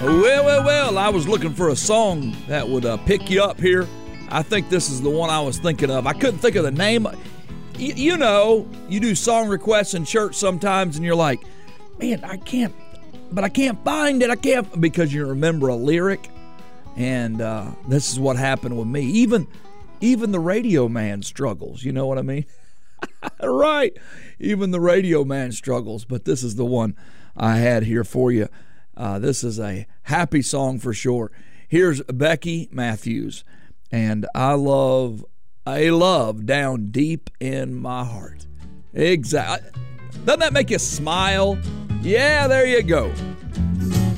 Well, I was looking for a song that would pick you up here. I think this is the one I was thinking of. I couldn't think of the name. You know, you do song requests in church sometimes, and you're like, man, I can't find it. I can't, because you remember a lyric. And this is what happened with me. Even the radio man struggles. You know what I mean? Right. Even the radio man struggles. But this is the one I had here for you. This is a happy song for sure. Here's Becky Matthews, and I love down deep in my heart. Exactly. Doesn't that make you smile? Yeah, there you go.